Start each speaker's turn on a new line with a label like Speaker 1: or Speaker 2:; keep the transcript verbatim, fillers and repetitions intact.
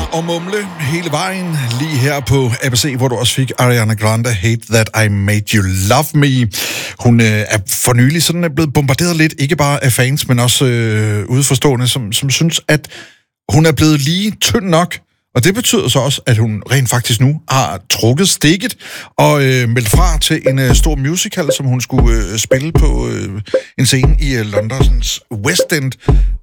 Speaker 1: og mumle hele vejen lige her på A B C, hvor du også fik Ariana Grande, Hate That I Made You Love Me. Hun øh, er for nylig sådan er blevet bombarderet lidt, ikke bare af fans, men også øh, udeforstående, som, som synes, at hun er blevet lige tynd nok. Og det betyder så også, at hun rent faktisk nu har trukket stikket og øh, meldt fra til en øh, stor musical, som hun skulle øh, spille på øh, en scene i øh, Londons West End.